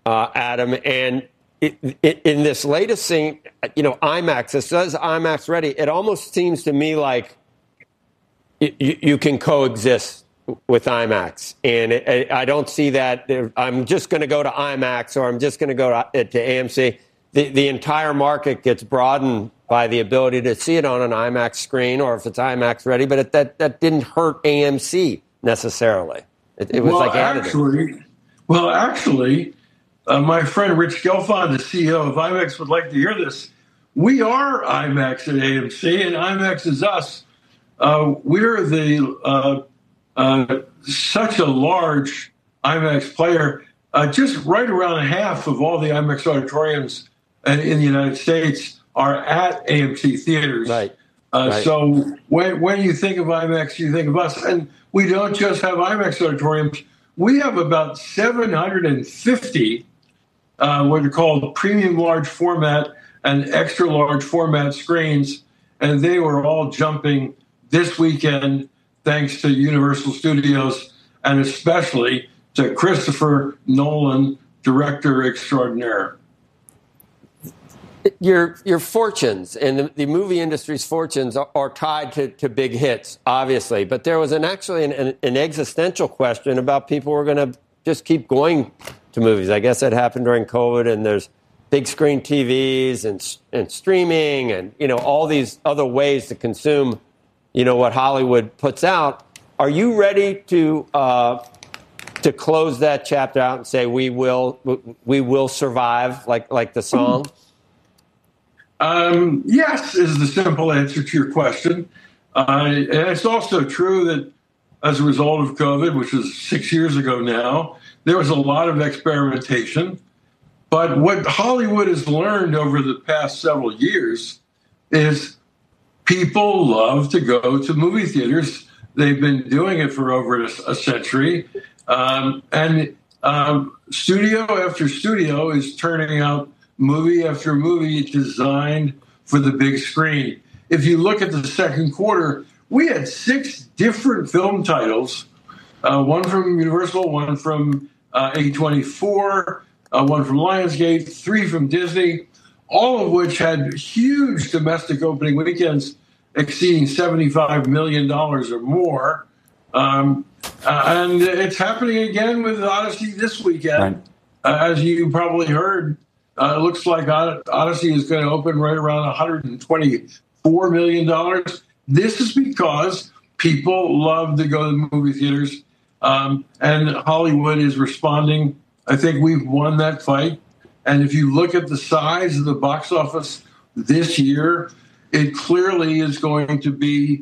Adam. And in this latest thing, IMAX, it says IMAX ready. It almost seems to me like you can coexist with IMAX. And I don't see that I'm just going to go to IMAX or I'm just going to go to AMC. The entire market gets broadened by the ability to see it on an IMAX screen or if it's IMAX ready, but that didn't hurt AMC necessarily. It was like additive. Actually, my friend Rich Gelfond, the CEO of IMAX, would like to hear this. We are IMAX at AMC, and IMAX is us. We're such a large IMAX player. Just right around half of all the IMAX auditoriums in the United States are at AMC theaters. Right. So when you think of IMAX, you think of us. And we don't just have IMAX auditoriums. We have about 750 what are called premium large format and extra large format screens. And they were all jumping this weekend thanks to Universal Studios and especially to Christopher Nolan, director extraordinaire. Your fortunes and the movie industry's fortunes are tied to big hits, obviously. But there was actually an existential question about people who are going to just keep going to movies. I guess that happened during COVID, and there's big screen TVs and streaming and all these other ways to consume what Hollywood puts out. Are you ready to close that chapter out and say we will survive like the song? Yes, is the simple answer to your question. And it's also true that as a result of COVID, which is 6 years ago now, there was a lot of experimentation. But what Hollywood has learned over the past several years is people love to go to movie theaters. They've been doing it for over a century. And studio after studio is turning out movie after movie designed for the big screen. If you look at the second quarter, we had 6 different film titles, one from Universal, one from A24, one from Lionsgate, 3 from Disney, all of which had huge domestic opening weekends exceeding $75 million or more. And it's happening again with Odyssey this weekend. Right. As you probably heard, it looks like Odyssey is going to open right around $124 million. This is because people love to go to movie theaters, and Hollywood is responding. I think we've won that fight. And if you look at the size of the box office this year, it clearly is going to be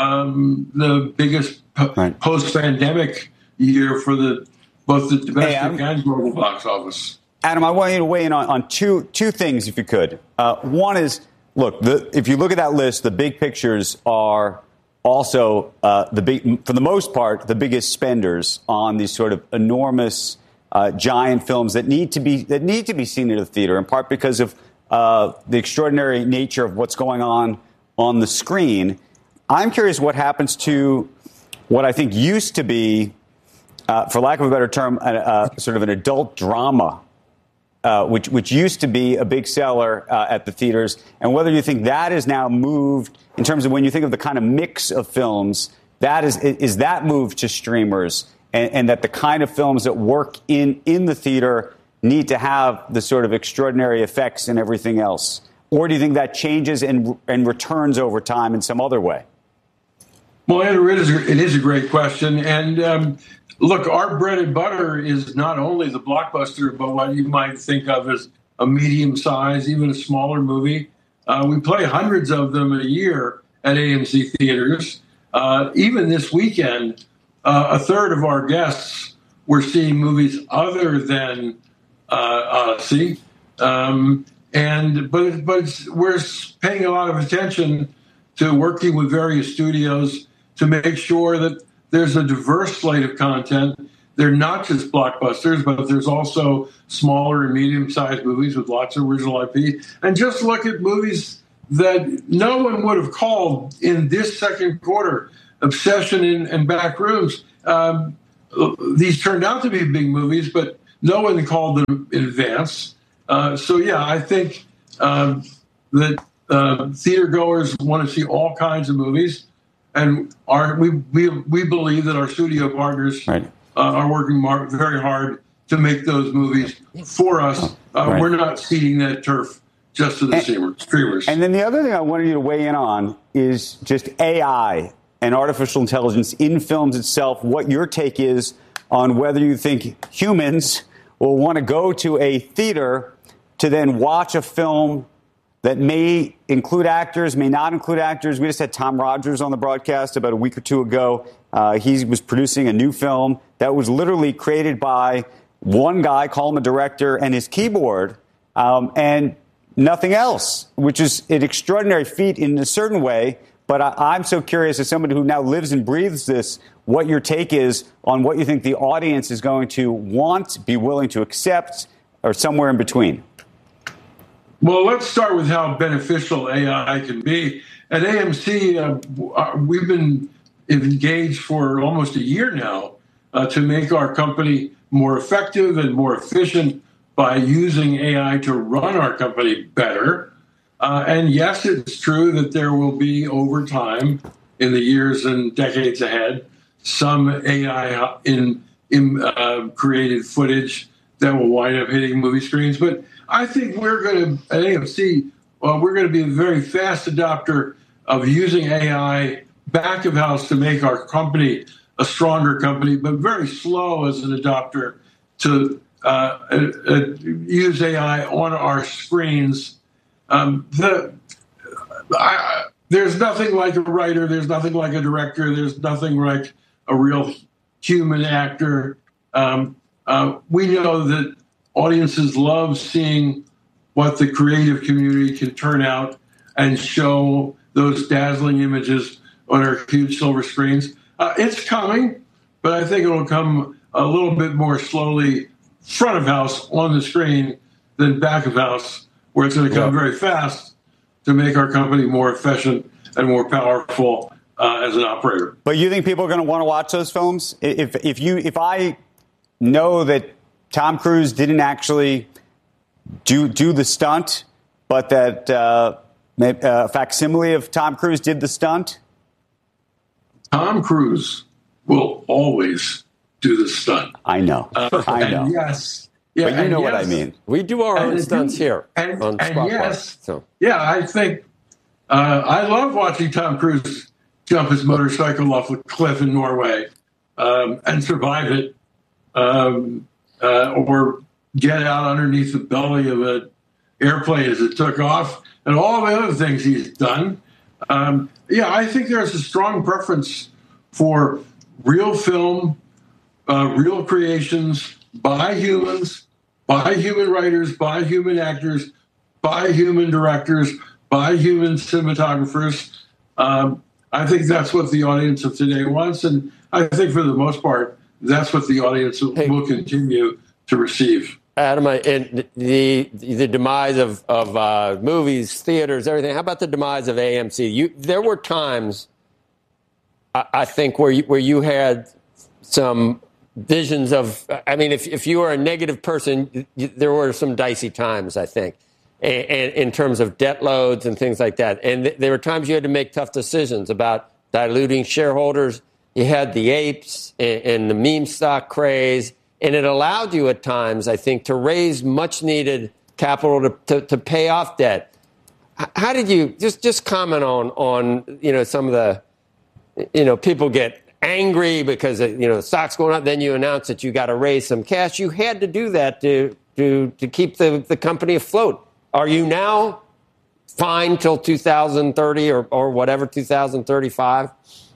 the biggest post-pandemic year for both the domestic and global box office. Adam, I want you to weigh in on two things, if you could. One is, look, if you look at that list, the big pictures are also for the most part, the biggest spenders on these sort of enormous, giant films that need to be seen in the theater, in part because of the extraordinary nature of what's going on the screen. I'm curious what happens to what I think used to be, for lack of a better term, sort of an adult drama. Which used to be a big seller at the theaters, and whether you think that is now moved in terms of when you think of the kind of mix of films, that is that moved to streamers, and that the kind of films that work in the theater need to have the sort of extraordinary effects and everything else, or do you think that changes and returns over time in some other way? Well, Andrew, it is a great question, and look, our bread and butter is not only the blockbuster, but what you might think of as a medium size, even a smaller movie. We play hundreds of them a year at AMC theaters. Even this weekend, a third of our guests were seeing movies other than Odyssey. But we're paying a lot of attention to working with various studios to make sure that there's a diverse slate of content. They're not just blockbusters, but there's also smaller and medium-sized movies with lots of original IP. And just look at movies that no one would have called in this second quarter, Obsession and Back Rooms. These turned out to be big movies, but no one called them in advance. Yeah, I think that theater goers want to see all kinds of movies, and we believe that our studio partners are working very hard to make those movies for us. We're not ceding that turf just to the streamers. And then the other thing I wanted you to weigh in on is just AI and artificial intelligence in films itself, what your take is on whether you think humans will want to go to a theater to then watch a film that may include actors, may not include actors. We just had Tom Rogers on the broadcast about a week or two ago. He was producing a new film that was literally created by one guy, call him a director, and his keyboard, and nothing else, which is an extraordinary feat in a certain way. But I'm so curious, as somebody who now lives and breathes this, what your take is on what you think the audience is going to want, be willing to accept, or somewhere in between. Well, let's start with how beneficial AI can be. At AMC, we've been engaged for almost a year now to make our company more effective and more efficient by using AI to run our company better. And yes, it's true that there will be, over time, in the years and decades ahead, some AI in created footage that will wind up hitting movie screens. But I think we're going to, at AMC, we're going to be a very fast adopter of using AI back of house to make our company a stronger company, but very slow as an adopter to use AI on our screens. There's nothing like a writer. There's nothing like a director. There's nothing like a real human actor. We know that audiences love seeing what the creative community can turn out and show those dazzling images on our huge silver screens. It's coming, but I think it'll come a little bit more slowly, front of house on the screen, than back of house, where it's going to come very fast to make our company more efficient and more powerful as an operator. But you think people are going to want to watch those films? If I know that Tom Cruise didn't actually do the stunt, but that a facsimile of Tom Cruise did the stunt? Tom Cruise will always do the stunt. I know. I know. Yes. Yeah, but you know what I mean. We do our own stunts here on Squawk yes, so. Yeah, I think I love watching Tom Cruise jump his motorcycle off a cliff in Norway and survive it, or get out underneath the belly of an airplane as it took off, and all the other things he's done. I think there's a strong preference for real film, real creations by humans, by human writers, by human actors, by human directors, by human cinematographers. I think that's what the audience of today wants, and I think for the most part, that's what the audience will continue to receive. Adam, and the demise of movies, theaters, everything. How about the demise of AMC? There were times, I think, where you had some visions of. I mean, if you were a negative person, there were some dicey times, I think, and in terms of debt loads and things like that. And there were times you had to make tough decisions about diluting shareholders. You had the apes and the meme stock craze. And it allowed you at times, I think, to raise much-needed capital to pay off debt. How did you just comment on some of the people get angry because the stock's going up, then you announce that you got to raise some cash. You had to do that to keep the company afloat. Are you now fine till 2030 or whatever, 2035?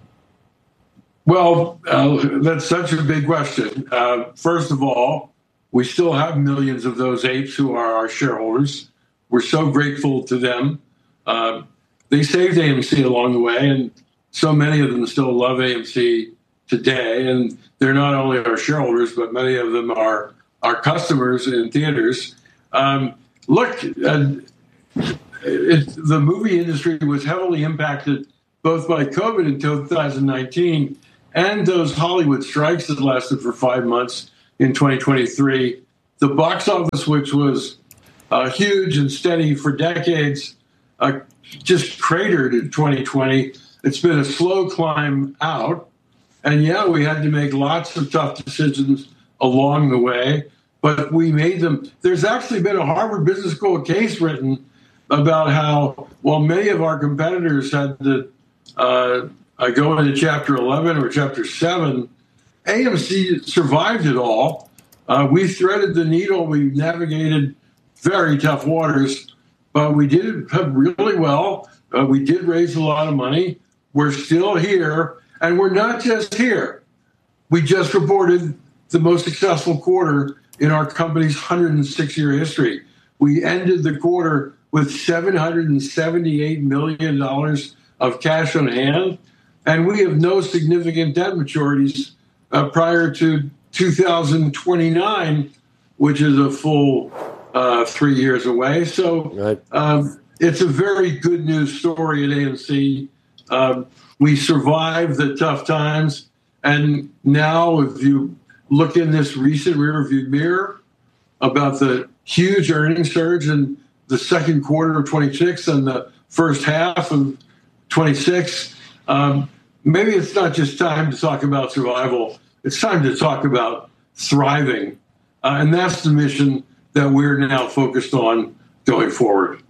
Well, that's such a big question. First of all, we still have millions of those apes who are our shareholders. We're so grateful to them. They saved AMC along the way, and so many of them still love AMC today. And they're not only our shareholders, but many of them are our customers in theaters. Look, the movie industry was heavily impacted both by COVID in 2019 and those Hollywood strikes that lasted for 5 months in 2023 the box office, which was huge and steady for decades, just cratered in 2020. It's been a slow climb out. And yeah, we had to make lots of tough decisions along the way, but we made them. There's actually been a Harvard Business School case written about how, while many of our competitors had to go into Chapter 11 or Chapter 7, AMC survived it all. We threaded the needle. We navigated very tough waters, but we did it really well. We did raise a lot of money. We're still here, and we're not just here. We just reported the most successful quarter in our company's 106-year history. We ended the quarter with $778 million of cash on hand, and we have no significant debt maturities prior to 2029, which is a full 3 years away. So it's a very good news story at AMC. We survived the tough times, and now if you look in this recent rearview mirror about the huge earnings surge in the second quarter of 26 and the first half of 26, maybe it's not just time to talk about survival. It's time to talk about thriving. And that's the mission that we're now focused on going forward.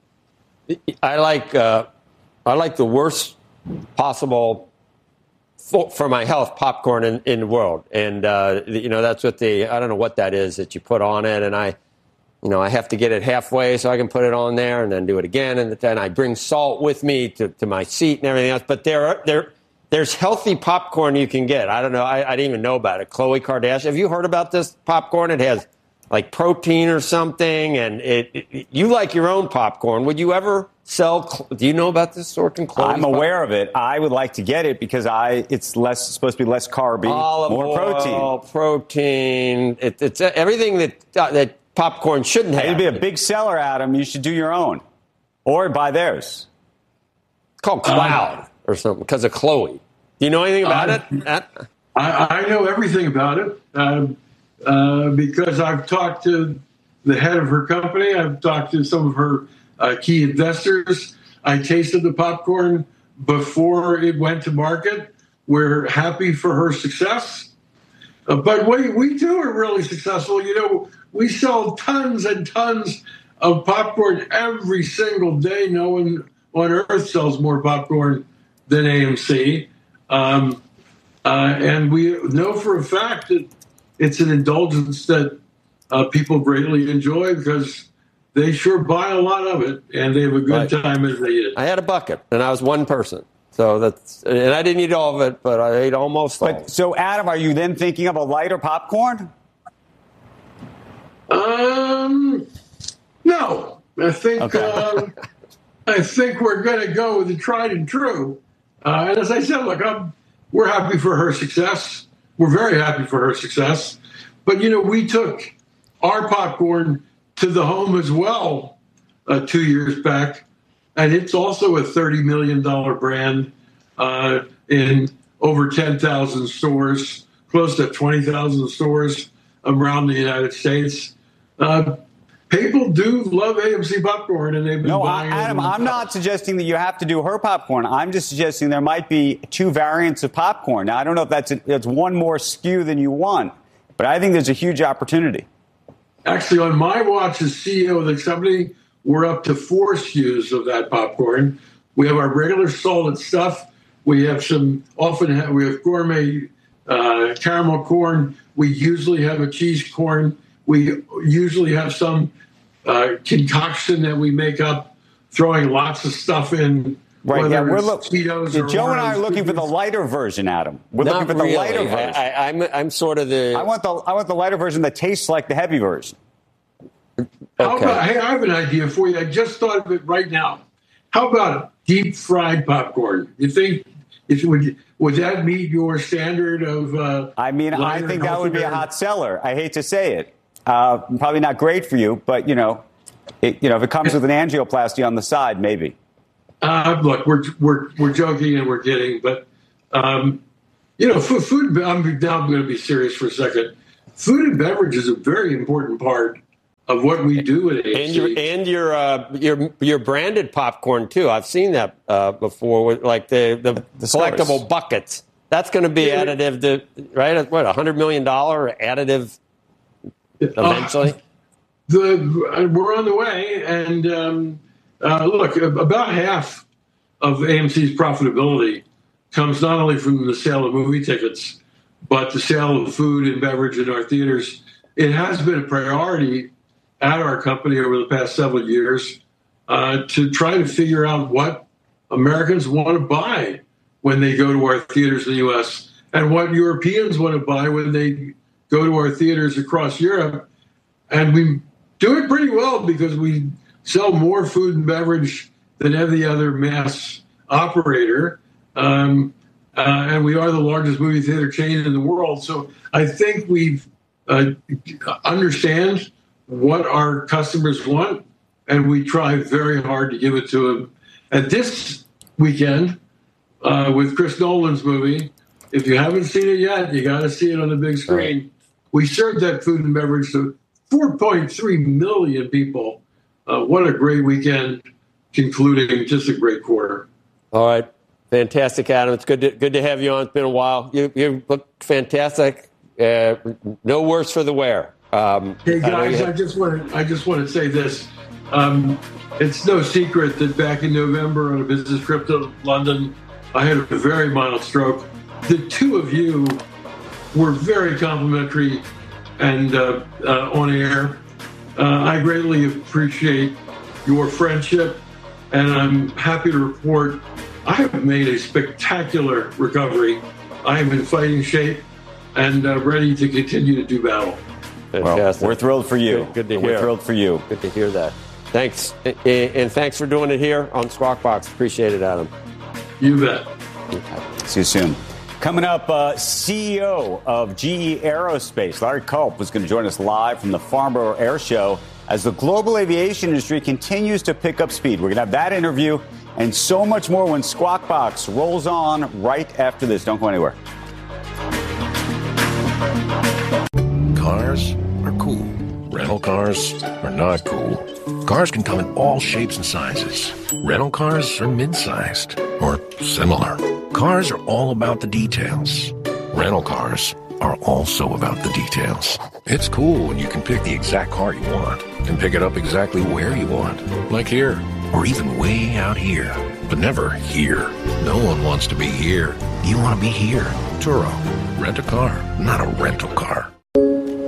I like the worst possible for my health popcorn in the world. And, that's what I don't know what that is that you put on it. And I have to get it halfway so I can put it on there and then do it again. And then I bring salt with me to my seat and everything else. But there's healthy popcorn you can get. I don't know. I didn't even know about it. Khloe Kardashian. Have you heard about this popcorn? It has like protein or something. And you like your own popcorn. Would you ever sell? Do you know about this, Sorkin? I'm aware of it. I would like to get it because it's supposed to be less carby, more protein. It's everything that popcorn shouldn't have. It'd be a big seller, Adam. You should do your own or buy theirs. It's called Cloud or something because of Khloe. Do you know anything about it? I know everything about it because I've talked to the head of her company. I've talked to some of her key investors. I tasted the popcorn before it went to market. We're happy for her success. But we too are really successful. We sell tons and tons of popcorn every single day. No one on earth sells more popcorn than AMC. And we know for a fact that it's an indulgence that people greatly enjoy because they sure buy a lot of it, and they have a good time as they eat it. I had a bucket, and I was one person. And I didn't eat all of it, but I ate almost all. So, Adam, are you then thinking of a lighter popcorn? No. I think we're going to go with the tried and true. And as I said, look, we're happy for her success. We're very happy for her success. But, we took our popcorn to the home as well 2 years back. And it's also a $30 million brand in over 10,000 stores, close to 20,000 stores around the United States. People do love AMC popcorn, and they've been buying it. Adam, I'm not suggesting that you have to do her popcorn. I'm just suggesting there might be two variants of popcorn. Now, I don't know if that's one more SKU than you want, but I think there's a huge opportunity. Actually, on my watch as CEO of the company, we're up to 4 SKUs of that popcorn. We have our regular salted stuff. We have we have gourmet caramel corn. We usually have a cheese corn. We usually have some concoction that we make up, throwing lots of stuff in. Right, yeah, Joe and I are looking for the lighter version, Adam. We're looking for the lighter version. I'm sort of the. I want the lighter version that tastes like the heavy version. Okay. Hey, I have an idea for you. I just thought of it right now. How about deep fried popcorn? You think would that meet your standard of? I think that would be a hot seller. I hate to say it. Probably not great for you, but if it comes with an angioplasty on the side, maybe. Look, we're joking and we're kidding, but food. I'm going to be serious for a second. food and beverage is a very important part of what we do at AMC. And your branded popcorn too. I've seen that before with like the collectible stores. buckets. That's going to be additive to, right? What, $100 million additive eventually? We're on the way, and look, about half of AMC's profitability comes not only from the sale of movie tickets, but the sale of food and beverage in our theaters. It has been a priority at our company over the past several years to try to figure out what Americans want to buy when they go to our theaters in the U.S. and what Europeans want to buy when they go to our theaters across Europe. And we do it pretty well because we sell more food and beverage than any other mass operator. And we are the largest movie theater chain in the world. So I think we understand what our customers want, and we try very hard to give it to them. At this weekend, with Chris Nolan's movie, if you haven't seen it yet, you got to see it on the big screen. We served that food and beverage to 4.3 million people. What a great weekend, concluding just a great quarter. All right. Fantastic, Adam. It's good to have you on. It's been a while. You look fantastic. No worse for the wear. Hey guys, I just want to say this. It's no secret that back in November on a business trip to London, I had a very mild stroke. The two of you were very complimentary and on air. I greatly appreciate your friendship, and I'm happy to report I have made a spectacular recovery. I am in fighting shape and ready to continue to do battle. Fantastic. Well, we're thrilled for you. Good to hear. We're thrilled for you. Good to hear that. Thanks. And thanks for doing it here on Squawk Box. Appreciate it, Adam. You bet. Okay. See you soon. Coming up, CEO of GE Aerospace, Larry Culp, was going to join us live from the Farnborough Air Show as the global aviation industry continues to pick up speed. We're going to have that interview and so much more when Squawk Box rolls on right after this. Don't go anywhere. Cars are cool. Rental cars are not cool. Cars can come in all shapes and sizes. Rental cars are mid-sized or similar. Cars are all about the details. Rental cars are also about the details. It's cool when you can pick the exact car you want and pick it up exactly where you want, like here, or even way out here, but never here. No one wants to be here. You want to be here. Turo. Rent a car, not a rental car.